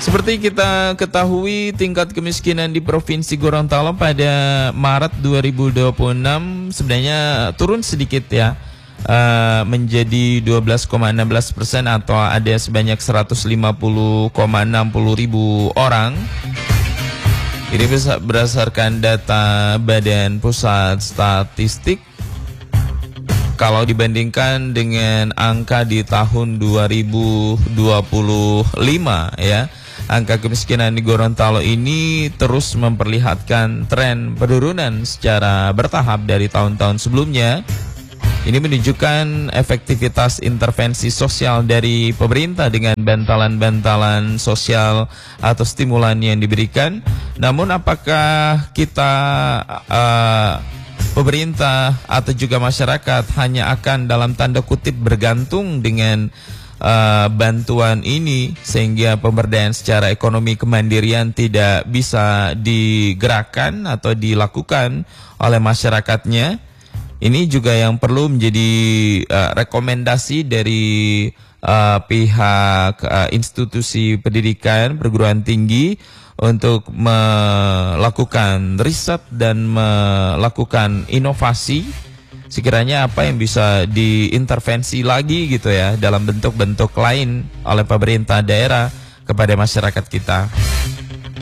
Seperti kita ketahui, tingkat kemiskinan di Provinsi Gorontalo pada Maret 2026 sebenarnya turun sedikit ya, menjadi 12,16% atau ada sebanyak 150,60 ribu orang. Ini berdasarkan data Badan Pusat Statistik. Kalau dibandingkan dengan angka di tahun 2025 ya, angka kemiskinan di Gorontalo ini terus memperlihatkan tren penurunan secara bertahap dari tahun-tahun sebelumnya. Ini menunjukkan efektivitas intervensi sosial dari pemerintah dengan bantalan-bantalan sosial atau stimulan yang diberikan. Namun apakah kita pemerintah atau juga masyarakat hanya akan dalam tanda kutip bergantung dengan bantuan ini sehingga pemberdayaan secara ekonomi kemandirian tidak bisa digerakkan atau dilakukan oleh masyarakatnya? Ini juga yang perlu menjadi rekomendasi dari pihak institusi pendidikan perguruan tinggi untuk melakukan riset dan melakukan inovasi. Sekiranya apa yang bisa diintervensi lagi gitu ya dalam bentuk-bentuk lain oleh pemerintah daerah kepada masyarakat kita.